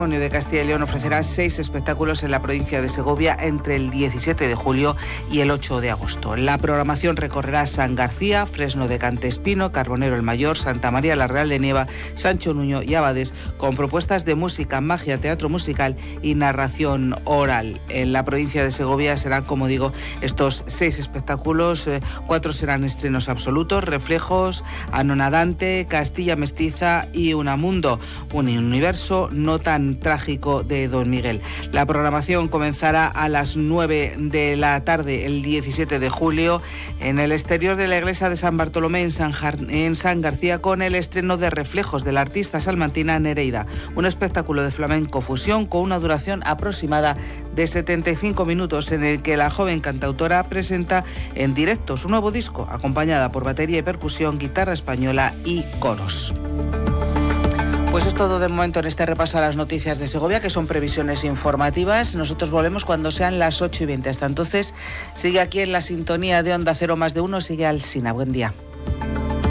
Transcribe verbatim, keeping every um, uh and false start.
De Castilla y León ofrecerá seis espectáculos en la provincia de Segovia entre el diecisiete de julio y el ocho de agosto. La programación recorrerá San García, Fresno de Cantespino, Carbonero el Mayor, Santa María la Real de Nieva, Sancho Nuño y Abades, con propuestas de música, magia, teatro musical y narración oral. En la provincia de Segovia serán, como digo, estos seis espectáculos. Eh, cuatro serán estrenos absolutos: Reflejos, Anonadante, Castilla Mestiza y Unamundo, un universo no tan trágico de Don Miguel. La programación comenzará a las nueve de la tarde el diecisiete de julio en el exterior de la iglesia de San Bartolomé en San, Jar- en San García, con el estreno de Reflejos de la artista salmantina Nereida, un espectáculo de flamenco fusión con una duración aproximada de setenta y cinco minutos, en el que la joven cantautora presenta en directo su nuevo disco, acompañada por batería y percusión, guitarra española y coros. Pues es todo de momento en este repaso a las noticias de Segovia, que son previsiones informativas. Nosotros volvemos cuando sean las ocho y veinte. Hasta entonces, sigue aquí en la sintonía de Onda Cero Más de Uno, sigue Alsina. Buen día.